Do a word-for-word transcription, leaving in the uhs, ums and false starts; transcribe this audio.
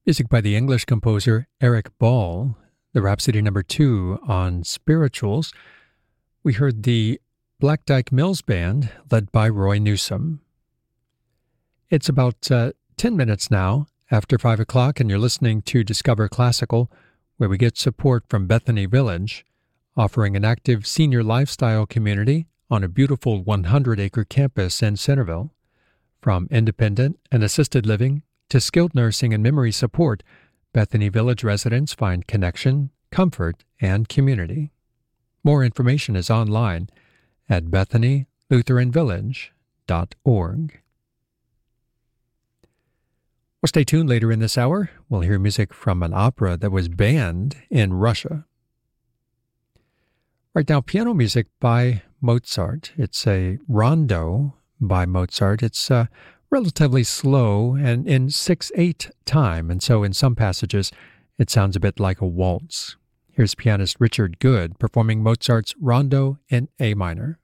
Music by the English composer Eric Ball, the Rhapsody number two on Spirituals. We heard the Black Dyke Mills Band, led by Roy Newsom. It's about uh, ten minutes now after five o'clock, and you're listening to Discover Classical, where we get support from Bethany Village, offering an active senior lifestyle community on a beautiful one hundred acre campus in Centerville. From independent and assisted living to skilled nursing and memory support, Bethany Village residents find connection, comfort, and community. More information is online at bethany lutheran village dot org. Well, stay tuned later in this hour. We'll hear music from an opera that was banned in Russia. Right now, piano music by Mozart. It's a rondo by Mozart. It's uh, relatively slow and in six eight time, and so in some passages it sounds a bit like a waltz. Here's pianist Richard Good performing Mozart's Rondo in A minor.